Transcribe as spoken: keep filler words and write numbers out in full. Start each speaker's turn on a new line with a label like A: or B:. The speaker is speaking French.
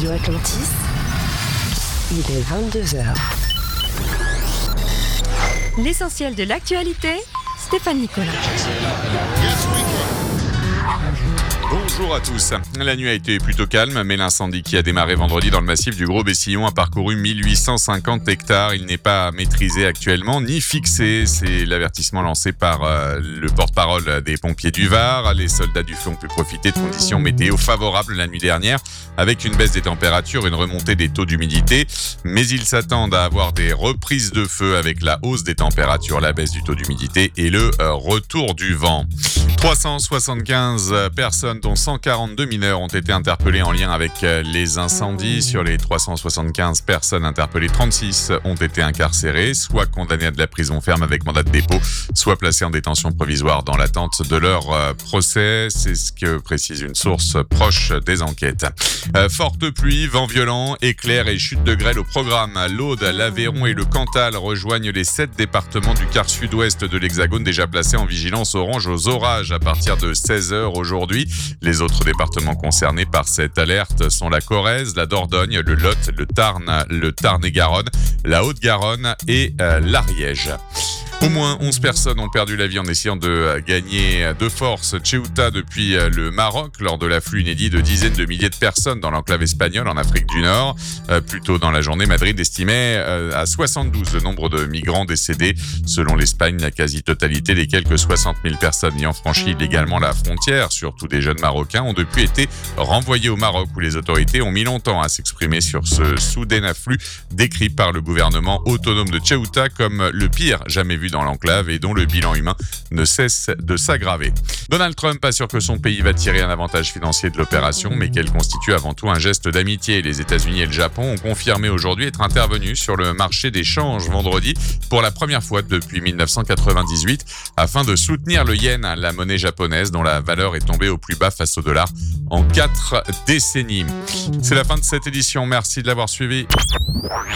A: Radio Atlantis, il est vingt-deux heures.
B: L'essentiel de l'actualité, Stéphane Nicolas.
C: Bonjour à tous. La nuit a été plutôt calme, mais l'incendie qui a démarré vendredi dans le massif du Gros-Bessillon a parcouru mille huit cent cinquante hectares. Il n'est pas maîtrisé actuellement, ni fixé. C'est l'avertissement lancé par euh, le porte-parole des pompiers du Var. Les soldats du feu ont pu profiter de conditions météo favorables la nuit dernière, avec une baisse des températures, une remontée des taux d'humidité. Mais ils s'attendent à avoir des reprises de feu avec la hausse des températures, la baisse du taux d'humidité et le euh, retour du vent. trois cent soixante-quinze personnes, dont cent quarante-deux mineurs, ont été interpellées en lien avec les incendies. Sur les trois cent soixante-quinze personnes interpellées, trente-six ont été incarcérées, soit condamnées à de la prison ferme avec mandat de dépôt, soit placées en détention provisoire dans l'attente de leur procès. C'est ce que précise une source proche des enquêtes. Euh, forte pluie, vent violent, éclairs et chute de grêle au programme. L'Aude, l'Aveyron et le Cantal rejoignent les sept départements du quart sud-ouest de l'Hexagone déjà placés en vigilance orange aux orages à partir de seize heures aujourd'hui. Les autres départements concernés par cette alerte sont la Corrèze, la Dordogne, le Lot, le Tarn, le Tarn-et-Garonne, la Haute-Garonne et euh, l'Ariège. Au moins onze personnes ont perdu la vie en essayant de gagner de force Ceuta depuis le Maroc lors de l'afflux inédit de dizaines de milliers de personnes dans l'enclave espagnole en Afrique du Nord. Euh, plus tôt dans la journée, Madrid estimait euh, à soixante-douze le nombre de migrants décédés. Selon l'Espagne, la quasi-totalité des quelques soixante mille personnes ayant franchi illégalement la frontière, surtout des jeunes Marocains, ont depuis été renvoyés au Maroc où les autorités ont mis longtemps à s'exprimer sur ce soudain afflux décrit par le gouvernement autonome de Ceuta comme le pire jamais vu dans l'enclave et dont le bilan humain ne cesse de s'aggraver. Donald Trump assure que son pays va tirer un avantage financier de l'opération, mais qu'elle constitue avant tout un geste d'amitié. Les États-Unis et le Japon ont confirmé aujourd'hui être intervenus sur le marché des changes vendredi pour la première fois depuis dix-neuf cent quatre-vingt-dix-huit afin de soutenir le yen, la monnaie japonaise dont la valeur est tombée au plus bas face au dollar en quatre décennies. C'est la fin de cette édition. Merci de l'avoir suivi.